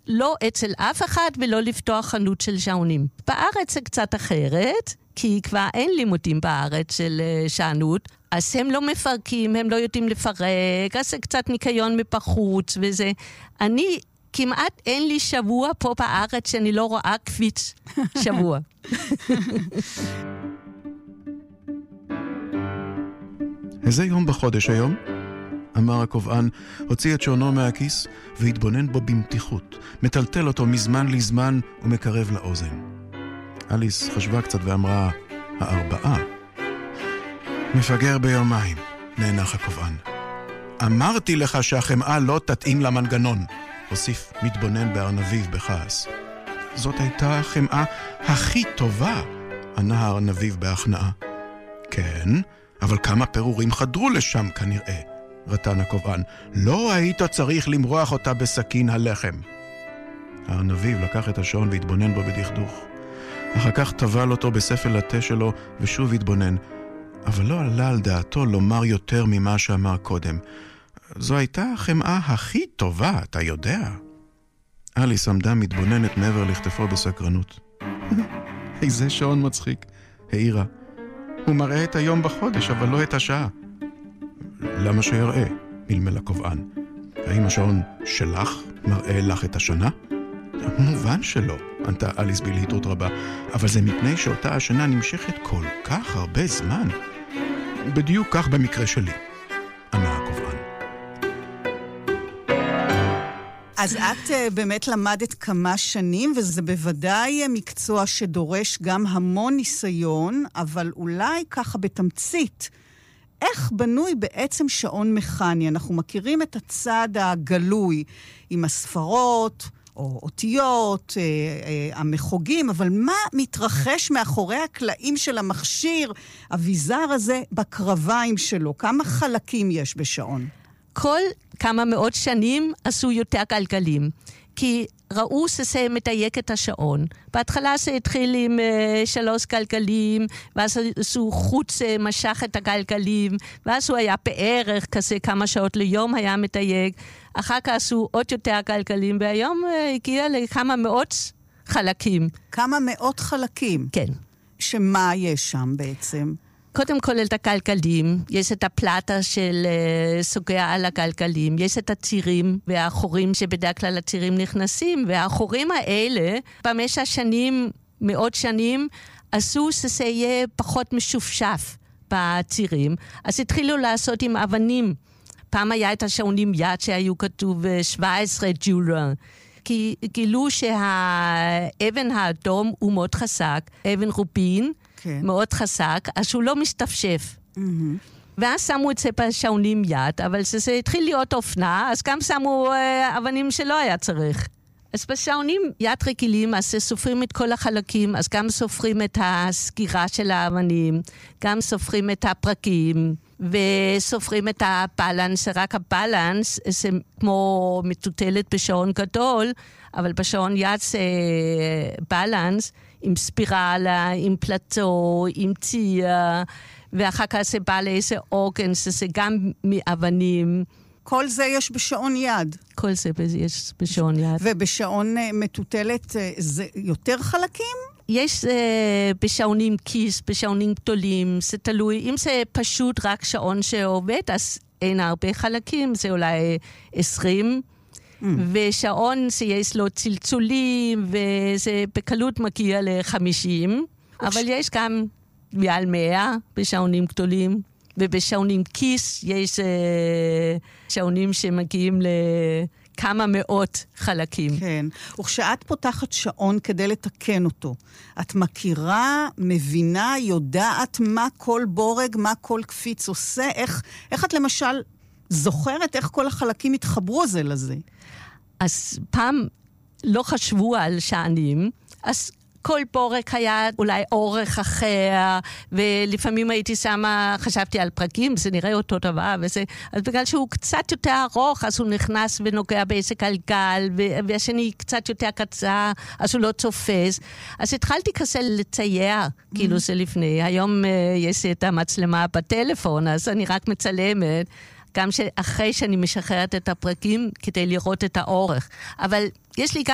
לא אצל אף אחד ולא לפתוח חנות של שעונים. בארץ זה קצת אחרת, כי כבר אין לימודים בארץ של שענות, אז הם לא מפרקים, הם לא יודעים לפרק, אז זה קצת ניקיון מבחוץ וזה. אני כמעט אין לי שבוע פה בארץ שאני לא רואה קפיץ שבוע. איזה יום בחודש היום? אמר הקובען, הוציא את שעונו מהכיס והתבונן בו במתיחות, מטלטל אותו מזמן לזמן ומקרב לאוזן. אליס חשבה קצת ואמרה, 4. מפגר ביומיים, נאנח הקובען. אמרתי לך שהחמאה לא תתאים למנגנון, הוסיף מתבונן בארנביב בכעס. זאת הייתה החמאה הכי טובה, ענה הארנביב בהכנעה. כן, אבל כמה פירורים חדרו לשם כנראה, רטן הקובען. לא היית צריך למרוח אותה בסכין הלחם. הארנביב לקח את השעון והתבונן בו בדכדוך. אחר כך טבל אותו בספל התה שלו ושוב התבונן, אבל לא עלה על דעתו לומר יותר ממה שאמר קודם. זו הייתה החמאה הכי טובה, אתה יודע. אליס עמדה מתבוננת מעבר לכתפו בסקרנות. איזה שעון מצחיק, העירה. הוא מראה את היום בחודש, אבל לא את השעה. למה שיראה? מלמל הקובען. האם השעון שלך מראה לך את השנה? מובן שלא, ענתה אליס בלהיטות רבה, אבל זה מפני שאותה השנה נמשכת כל כך הרבה זמן. בדיוק כך במקרה שלי, ענה הקובען. אז את באמת למדת כמה שנים, וזה בוודאי מקצוע שדורש גם המון ניסיון, אבל אולי ככה בתמצית, איך בנוי בעצם שעון מכני? אנחנו מכירים את הצד הגלוי עם הספרות, או אותיות, המחוגים, אבל מה מתרחש מאחורי הקלעים של המכשיר, הוויזר הזה, בקרביים שלו? כמה חלקים יש בשעון? כל כמה מאות שנים עשו יותר גלגלים, כי ראו שזה מדייק את השעון. בהתחלה זה התחיל עם 3 גלגלים, ואז עשו חוץ משך את הגלגלים, ואז הוא היה בערך כזה כמה שעות ליום היה מדייק. אחר כך עשו עוד יותר גלגלים, והיום הגיע לכמה מאות חלקים. כמה מאות חלקים? כן. שמה יש שם בעצם? קודם כל את הגלגלים, יש את הפלטה של סוגיה על הגלגלים, יש את הצירים והחורים שבדרך כלל הצירים נכנסים, והחורים האלה במשך שנים, מאות שנים, עשו שזה יהיה פחות משופשף בצירים, אז התחילו לעשות עם אבנים. פעם היה את השעונים יד שהיו כתוב 17 ג'ולר, כי גילו שהאבן האדום הוא מאוד חזק, אבן רובין, מאוד חזק, אז הוא לא משתפשף. ואז שמו את זה בשעונים יד, אבל זה התחיל להיות אופנה, אז גם שמו אבנים שלא היה צריך. אז בשעונים יד רגילים, אז סופרים את כל החלקים, אז גם סופרים את הסגירה של האבנים, גם סופרים את הפרקים, וסופרים את הבלנס, רק הבלנס זה כמו מטוטלת בשעון גדול, אבל בשעון יד זה בלנס, עם ספירלה, עם פלטו, עם ציה, ואחר כך זה בא לאיזה אורגן, זה גם מאבנים. כל זה יש בשעון יד. כל זה יש בשעון יד. ובשעון מטוטלת זה יותר חלקים? יש בשעונים כיס, בשעונים גדולים, זה תלוי. אם זה פשוט רק שעון שעובד, אז אין הרבה חלקים, זה אולי 20. ושעון שיש לו צלצולים, וזה בקלות מגיע ל50, אבל יש גם מעל 100 בשעונים גדולים, ובשעונים כיס יש שעונים שמגיעים לכמה מאות חלקים. כן, וכשאת פותחת שעון כדי לתקן אותו, את מכירה, מבינה, יודעת מה כל בורג, מה כל קפיץ עושה? איך את למשל זוכרת איך כל החלקים התחברו זה לזה? אז פעם לא חשבו על שענים, אז כל בורק היה אולי אורך אחר, ולפעמים הייתי שמה, חשבתי על פרקים, זה נראה אותו דבר, וזה, אז בגלל שהוא קצת יותר ארוך, אז הוא נכנס ונוגע באיזה גלגל, והשני קצת יותר קצר, אז הוא לא תופס. אז התחלתי כזה לצייר, כאילו זה לפני. היום יש את המצלמה בטלפון, אז אני רק מצלמת, גם אחרי שאני משחררת את הפרקים, כדי לראות את האורך. אבל יש לי גם